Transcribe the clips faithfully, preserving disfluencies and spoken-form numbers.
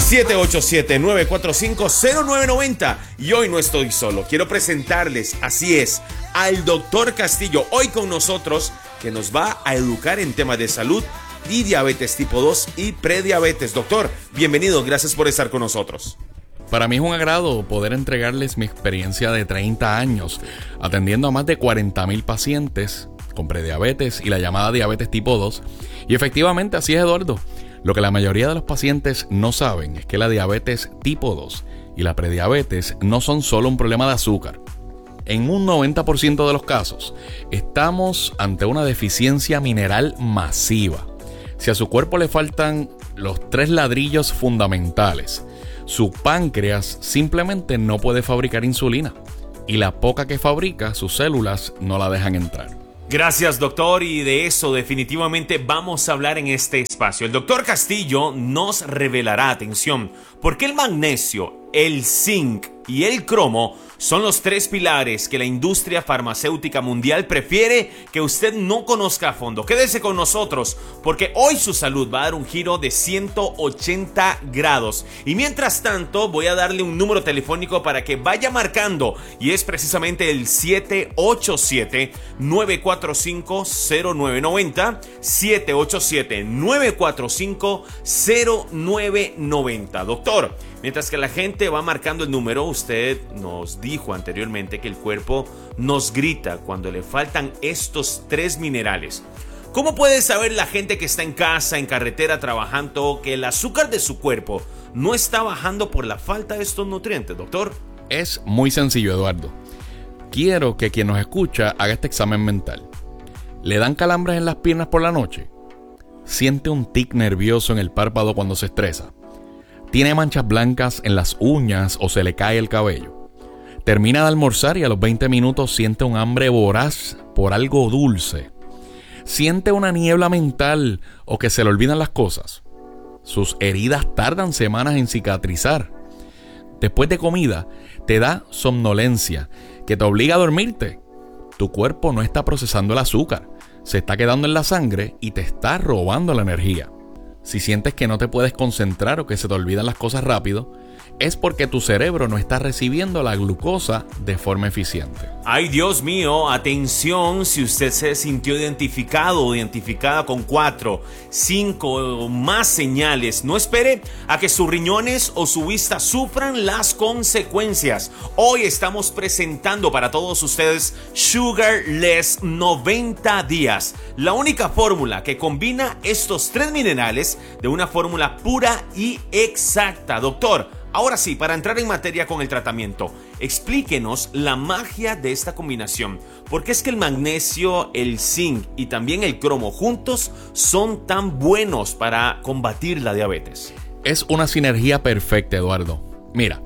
siete ocho siete, nueve cuatro cinco, cero nueve nueve cero. Y hoy no estoy solo, quiero presentarles, así es, al doctor Castillo, hoy con nosotros, que nos va a educar en temas de salud y diabetes tipo dos y prediabetes. Doctor, bienvenido, gracias por estar con nosotros. Para mí es un agrado poder entregarles mi experiencia de treinta años, atendiendo a más de cuarenta mil pacientes con prediabetes y la llamada diabetes tipo dos. Y efectivamente así es, Eduardo. Lo que la mayoría de los pacientes no saben es que la diabetes tipo dos y la prediabetes no son solo un problema de azúcar. En un noventa por ciento de los casos, estamos ante una deficiencia mineral masiva. Si a su cuerpo le faltan los tres ladrillos fundamentales, su páncreas simplemente no puede fabricar insulina. Y la poca que fabrica, sus células no la dejan entrar. Gracias, doctor, y de eso definitivamente vamos a hablar en este espacio. El doctor Castillo nos revelará, atención, por qué el magnesio, el zinc y el cromo son los tres pilares que la industria farmacéutica mundial prefiere que usted no conozca a fondo. Quédese con nosotros porque hoy su salud va a dar un giro de ciento ochenta grados. Y mientras tanto voy a darle un número telefónico para que vaya marcando, y es precisamente el siete ocho siete, nueve cuatro cinco, cero nueve nueve cero, siete ocho siete, nueve cuatro cinco, cero nueve nueve cero. Doctor, mientras que la gente va marcando el número, usted nos dijo anteriormente que el cuerpo nos grita cuando le faltan estos tres minerales. ¿Cómo puede saber la gente que está en casa, en carretera, trabajando, que el azúcar de su cuerpo no está bajando por la falta de estos nutrientes, doctor? Es muy sencillo, Eduardo. Quiero que quien nos escucha haga este examen mental. ¿Le dan calambres en las piernas por la noche? ¿Siente un tic nervioso en el párpado cuando se estresa? ¿Tiene manchas blancas en las uñas o se le cae el cabello? Termina de almorzar y a los veinte minutos siente un hambre voraz por algo dulce. ¿Siente una niebla mental o que se le olvidan las cosas? Sus heridas tardan semanas en cicatrizar. Después de comida, te da somnolencia que te obliga a dormirte. Tu cuerpo no está procesando el azúcar, se está quedando en la sangre y te está robando la energía. Si sientes que no te puedes concentrar o que se te olvidan las cosas rápido, es porque tu cerebro no está recibiendo la glucosa de forma eficiente. Ay, Dios mío, atención si usted se sintió identificado o identificada con cuatro, cinco o más señales. No espere a que sus riñones o su vista sufran las consecuencias. Hoy estamos presentando para todos ustedes Sugarless noventa días. La única fórmula que combina estos tres minerales de una fórmula pura y exacta. Doctor, ahora sí, para entrar en materia con el tratamiento, explíquenos la magia de esta combinación. ¿Por qué es que el magnesio, el zinc y también el cromo juntos son tan buenos para combatir la diabetes? Es una sinergia perfecta, Eduardo. Mira,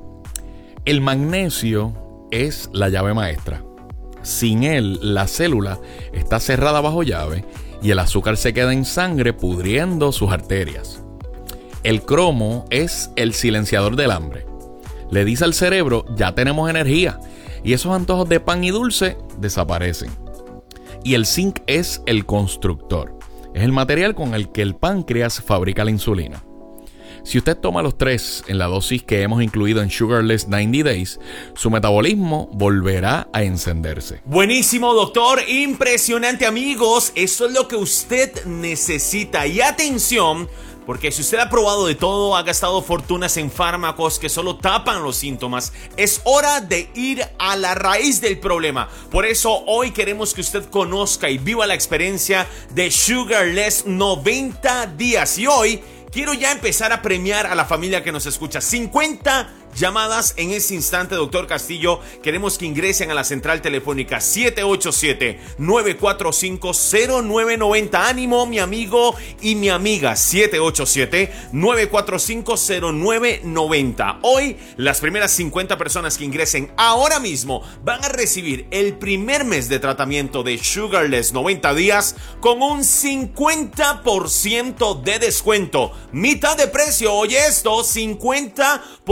el magnesio es la llave maestra. Sin él, la célula está cerrada bajo llave y el azúcar se queda en sangre pudriendo sus arterias. El cromo es el silenciador del hambre. Le dice al cerebro, ya tenemos energía, y esos antojos de pan y dulce desaparecen. Y el zinc es el constructor. Es el material con el que el páncreas fabrica la insulina. Si usted toma los tres en la dosis que hemos incluido en Sugarless noventa Days, su metabolismo volverá a encenderse. Buenísimo, doctor. Impresionante, amigos. Eso es lo que usted necesita. Y atención, porque si usted ha probado de todo, ha gastado fortunas en fármacos que solo tapan los síntomas, es hora de ir a la raíz del problema. Por eso hoy queremos que usted conozca y viva la experiencia de Sugarless noventa días. Y hoy quiero ya empezar a premiar a la familia que nos escucha. cincuenta llamadas en este instante, doctor Castillo. Queremos que ingresen a la central telefónica siete ocho siete, nueve cuatro cinco, cero nueve nueve cero. Ánimo, mi amigo y mi amiga. siete ocho siete, nueve cuatro cinco, cero nueve nueve cero. Hoy, las primeras cincuenta personas que ingresen ahora mismo van a recibir el primer mes de tratamiento de Sugarless noventa días con un cincuenta por ciento de descuento. Mitad de precio. Oye esto, cincuenta por ciento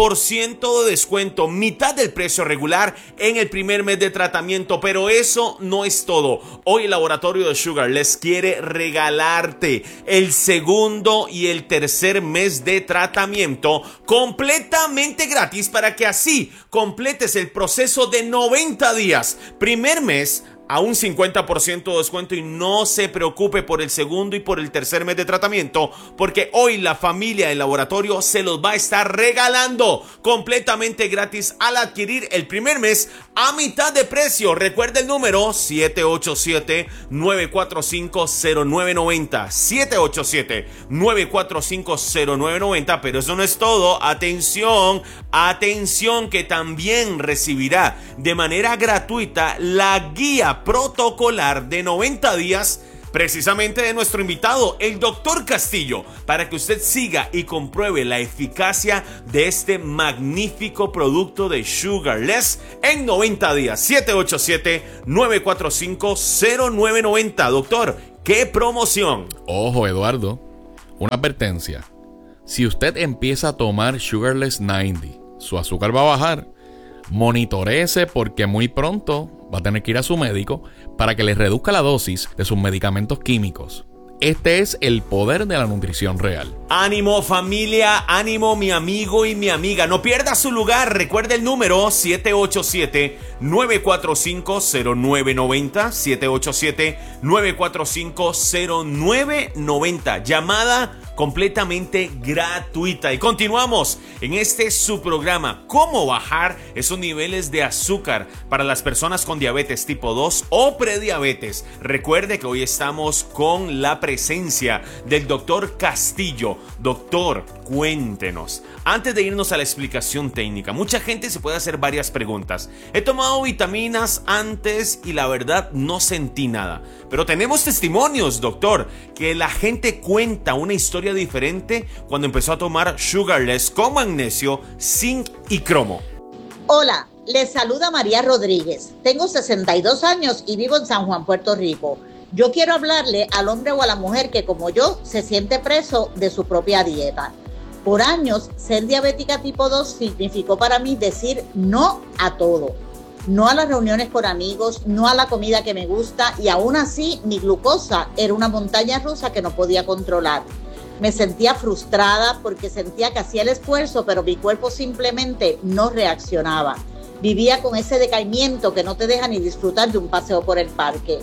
ciento de descuento, mitad del precio regular en el primer mes de tratamiento. Pero eso no es todo. Hoy el laboratorio de Sugarless quiere regalarte el segundo y el tercer mes de tratamiento completamente gratis para que así completes el proceso de noventa días. Primer mes a un cincuenta por ciento de descuento y no se preocupe por el segundo y por el tercer mes de tratamiento, porque hoy la familia del laboratorio se los va a estar regalando completamente gratis al adquirir el primer mes a mitad de precio. Recuerda el número siete ocho siete, nueve cuatro cinco, cero nueve nueve cero, siete ocho siete, nueve cuatro cinco, cero nueve nueve cero, pero eso no es todo. Atención, atención, que también recibirá de manera gratuita la guía protocolar de noventa días precisamente de nuestro invitado, el doctor Castillo, para que usted siga y compruebe la eficacia de este magnífico producto de Sugarless en noventa días. siete ocho siete, nueve cuatro cinco, cero nueve nueve cero. Doctor, ¿qué promoción? Ojo, Eduardo, una advertencia. Si usted empieza a tomar Sugarless noventa, su azúcar va a bajar. Monitoreese porque muy pronto va a tener que ir a su médico para que le reduzca la dosis de sus medicamentos químicos. Este es el poder de la nutrición real. Ánimo familia, ánimo mi amigo y mi amiga. No pierda su lugar. Recuerde el número siete ocho siete, nueve cuatro cinco, cero nueve nueve cero. siete ocho siete, nueve cuatro cinco, cero nueve nueve cero. Llamada completamente gratuita. Y continuamos en este su programa, cómo bajar esos niveles de azúcar para las personas con diabetes tipo dos o prediabetes. Recuerde que hoy estamos con la presencia del doctor Castillo. Doctor, cuéntenos, antes de irnos a la explicación técnica, mucha gente se puede hacer varias preguntas. He tomado vitaminas antes y la verdad no sentí nada, pero tenemos testimonios, doctor, que la gente cuenta una historia diferente cuando empezó a tomar Sugarless con magnesio, zinc y cromo. Hola, les saluda María Rodríguez. Tengo sesenta y dos años y vivo en San Juan, Puerto Rico. Yo quiero hablarle al hombre o a la mujer que, como yo, se siente preso de su propia dieta. Por años, ser diabética tipo dos significó para mí decir no a todo. No a las reuniones con amigos, no a la comida que me gusta, y aún así mi glucosa era una montaña rusa que no podía controlar. Me sentía frustrada porque sentía que hacía el esfuerzo, pero mi cuerpo simplemente no reaccionaba. Vivía con ese decaimiento que no te deja ni disfrutar de un paseo por el parque.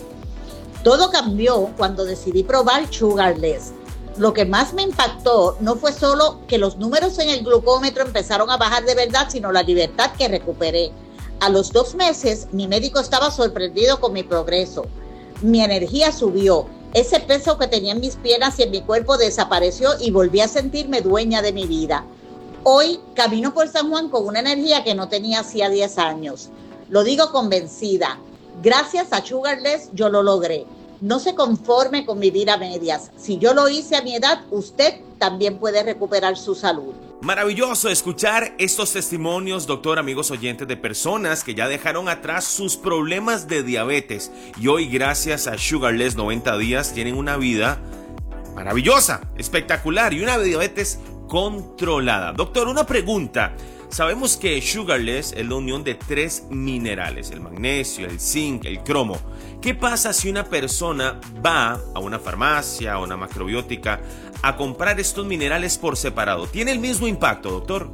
Todo cambió cuando decidí probar Sugarless. Lo que más me impactó no fue solo que los números en el glucómetro empezaron a bajar de verdad, sino la libertad que recuperé. A los dos meses, mi médico estaba sorprendido con mi progreso. Mi energía subió. Ese peso que tenía en mis piernas y en mi cuerpo desapareció y volví a sentirme dueña de mi vida. Hoy camino por San Juan con una energía que no tenía hacía diez años. Lo digo convencida. Gracias a Sugarless yo lo logré. No se conforme con vivir a medias. Si yo lo hice a mi edad, usted también puede recuperar su salud. Maravilloso escuchar estos testimonios, doctor, amigos oyentes, de personas que ya dejaron atrás sus problemas de diabetes y hoy, gracias a Sugarless noventa días, tienen una vida maravillosa, espectacular y una diabetes controlada. Doctor, una pregunta. Sabemos que Sugarless es la unión de tres minerales, el magnesio, el zinc, el cromo. ¿Qué pasa si una persona va a una farmacia, a una macrobiótica, a comprar estos minerales por separado? ¿Tiene el mismo impacto, doctor?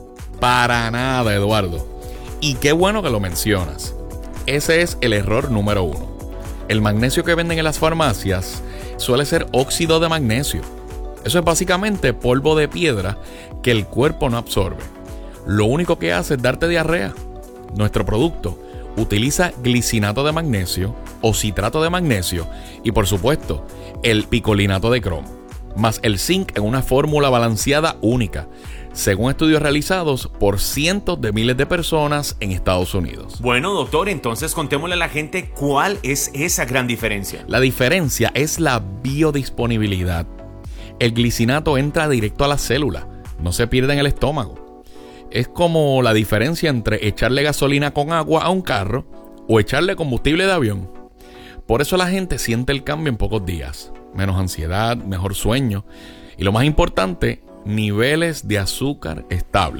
Para nada, Eduardo. Y qué bueno que lo mencionas. Ese es el error número uno. El magnesio que venden en las farmacias suele ser óxido de magnesio. Eso es básicamente polvo de piedra que el cuerpo no absorbe. Lo único que hace es darte diarrea. Nuestro producto utiliza glicinato de magnesio o citrato de magnesio y, por supuesto, el picolinato de cromo, más el zinc en una fórmula balanceada única, según estudios realizados por cientos de miles de personas en Estados Unidos. Bueno, doctor, entonces contémosle a la gente cuál es esa gran diferencia. La diferencia es la biodisponibilidad. El glicinato entra directo a la célula, no se pierde en el estómago. Es como la diferencia entre echarle gasolina con agua a un carro o echarle combustible de avión. Por eso la gente siente el cambio en pocos días. Menos ansiedad, mejor sueño y, lo más importante, niveles de azúcar estables.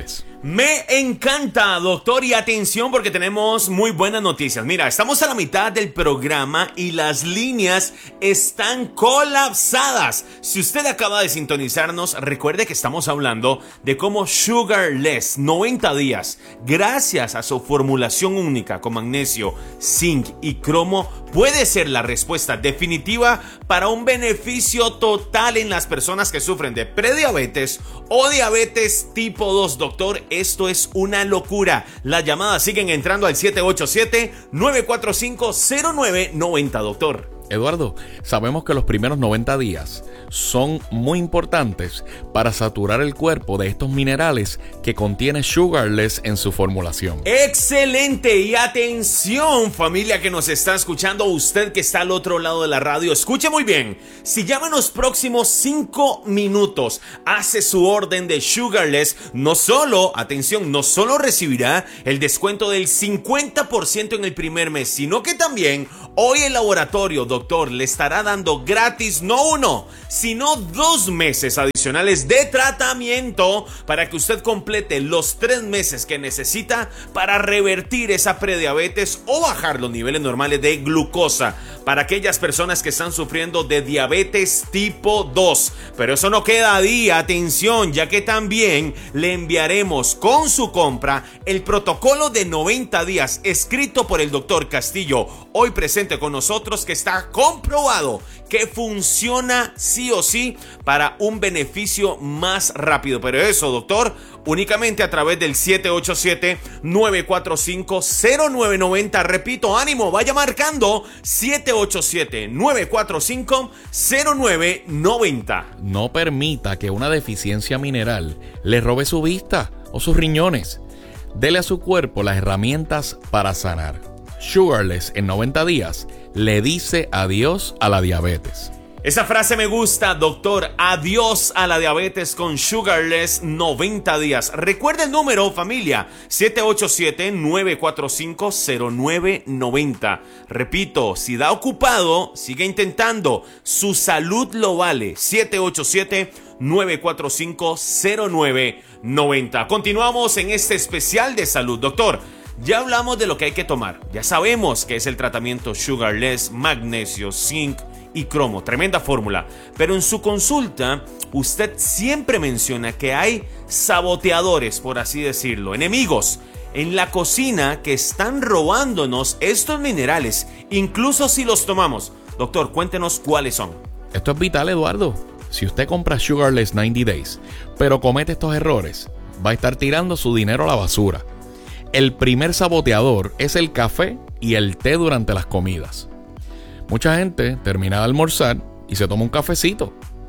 Me encanta, doctor, y atención porque tenemos muy buenas noticias. Mira, estamos a la mitad del programa y las líneas están colapsadas. Si usted acaba de sintonizarnos, recuerde que estamos hablando de cómo Sugarless noventa días, gracias a su formulación única con magnesio, zinc y cromo, puede ser la respuesta definitiva para un beneficio total en las personas que sufren de prediabetes o diabetes tipo dos, doctor. Esto es una locura. Las llamadas siguen entrando al siete ocho siete, nueve cuatro cinco, cero nueve nueve cero, doctor. Eduardo, sabemos que los primeros noventa días son muy importantes para saturar el cuerpo de estos minerales que contiene Sugarless en su formulación. ¡Excelente! Y atención, familia que nos está escuchando, usted que está al otro lado de la radio, escuche muy bien. Si llama en los próximos cinco minutos, hace su orden de Sugarless, no solo, atención, no solo recibirá el descuento del cincuenta por ciento en el primer mes, sino que también hoy el laboratorio, doctor, le estará dando gratis no uno, sino dos meses adicionales de tratamiento para que usted complete los tres meses que necesita para revertir esa prediabetes o bajar los niveles normales de glucosa para aquellas personas que están sufriendo de diabetes tipo dos. Pero eso no queda ahí, atención, ya que también le enviaremos con su compra el protocolo de noventa días escrito por el doctor Castillo, hoy presente con nosotros, que está comprobado que funciona sí o sí para un beneficio más rápido. Pero eso, doctor, únicamente a través del siete ocho siete, nueve cuatro cinco, cero nueve nueve cero. Repito, ánimo, vaya marcando siete ocho siete, nueve cuatro cinco, cero nueve nueve cero. No permita que una deficiencia mineral le robe su vista o sus riñones. Dele a su cuerpo las herramientas para sanar. Sugarless en noventa días le dice adiós a la diabetes. Esa frase me gusta, doctor. Adiós a la diabetes con Sugarless noventa días. Recuerda el número, familia, siete ocho siete, nueve cuatro cinco, cero nueve nueve cero. Repito, si da ocupado, sigue intentando. Su salud lo vale. siete ocho siete, nueve cuatro cinco, cero nueve nueve cero. Continuamos en este especial de salud, doctor. Ya hablamos de lo que hay que tomar. Ya sabemos que es el tratamiento Sugarless, magnesio, zinc y cromo. Tremenda fórmula. Pero en su consulta, usted siempre menciona que hay saboteadores, por así decirlo, enemigos en la cocina que están robándonos estos minerales, incluso si los tomamos. Doctor, cuéntenos cuáles son. Esto es vital, Eduardo. Si usted compra Sugarless noventa Days, pero comete estos errores, va a estar tirando su dinero a la basura. El primer saboteador es el café y el té durante las comidas. Mucha gente termina de almorzar y se toma un cafecito.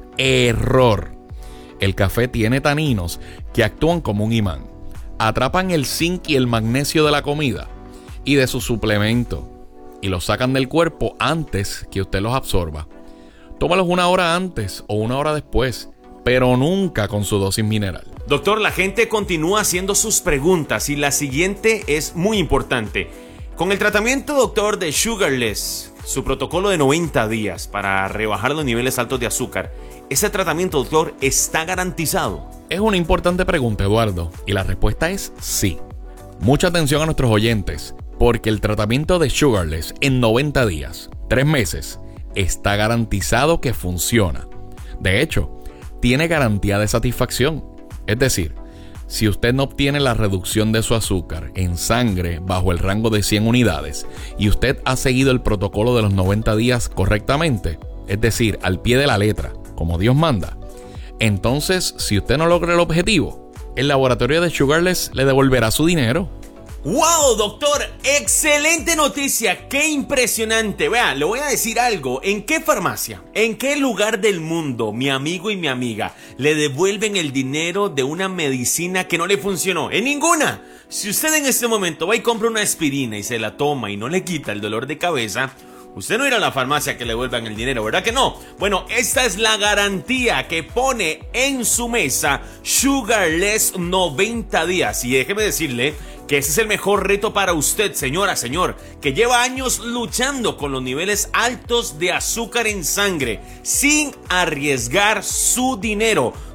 Error. El café tiene taninos que actúan como un imán. Atrapan el zinc y el magnesio de la comida y de su suplemento y los sacan del cuerpo antes que usted los absorba. Tómalos una hora antes o una hora después, pero nunca con su dosis mineral. Doctor, la gente continúa haciendo sus preguntas y la siguiente es muy importante. Con el tratamiento, doctor, de Sugarless, su protocolo de noventa días para rebajar los niveles altos de azúcar, ¿ese tratamiento, doctor, está garantizado? Es una importante pregunta, Eduardo, y la respuesta es sí. Mucha atención a nuestros oyentes, porque el tratamiento de Sugarless en noventa días, tres meses, está garantizado que funciona. De hecho, tiene garantía de satisfacción. Es decir, si usted no obtiene la reducción de su azúcar en sangre bajo el rango de cien unidades y usted ha seguido el protocolo de los noventa días correctamente, es decir, al pie de la letra, como Dios manda, entonces, si usted no logra el objetivo, el laboratorio de Sugarless le devolverá su dinero. ¡Wow, doctor! ¡Excelente noticia! ¡Qué impresionante! Vea, le voy a decir algo. ¿En qué farmacia, en qué lugar del mundo mi amigo y mi amiga le devuelven el dinero de una medicina que no le funcionó? ¡En ninguna! Si usted en este momento va y compra una aspirina y se la toma y no le quita el dolor de cabeza, usted no irá a la farmacia que le devuelvan el dinero, ¿verdad que no? Bueno, esta es la garantía que pone en su mesa Sugarless noventa días. Y déjeme decirle que ese es el mejor reto para usted, señora, señor, que lleva años luchando con los niveles altos de azúcar en sangre sin arriesgar su dinero.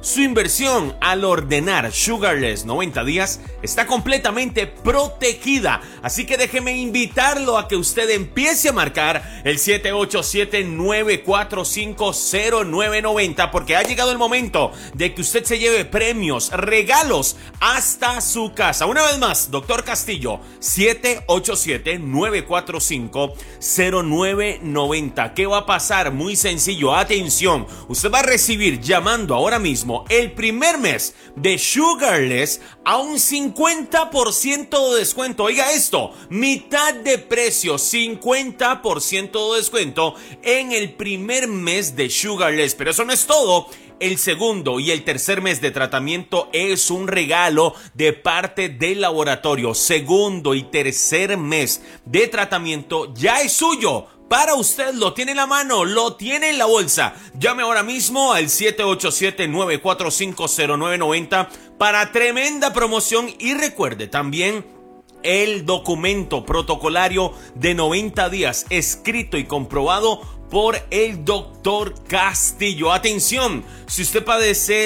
Su inversión al ordenar Sugarless noventa días está completamente protegida. Así que déjeme invitarlo a que usted empiece a marcar el siete ocho siete, nueve cuatro cinco, cero nueve nueve cero porque ha llegado el momento de que usted se lleve premios, regalos hasta su casa. Una vez más, doctor Castillo, siete ocho siete, nueve cuatro cinco, cero nueve nueve cero. ¿Qué va a pasar? Muy sencillo, atención. Usted va a recibir, llamando ahora mismo, el primer mes de Sugarless a un cincuenta por ciento de descuento. Oiga esto, mitad de precio, cincuenta por ciento de descuento en el primer mes de Sugarless. Pero eso no es todo. El segundo y el tercer mes de tratamiento es un regalo de parte del laboratorio. Segundo y tercer mes de tratamiento ya es suyo. Para usted, lo tiene en la mano, lo tiene en la bolsa. Llame ahora mismo al siete ocho siete, nueve cuatro cinco, cero nueve nueve cero para tremenda promoción. Y recuerde también el documento protocolario de noventa días escrito y comprobado por el doctor Castillo. Atención, si usted padece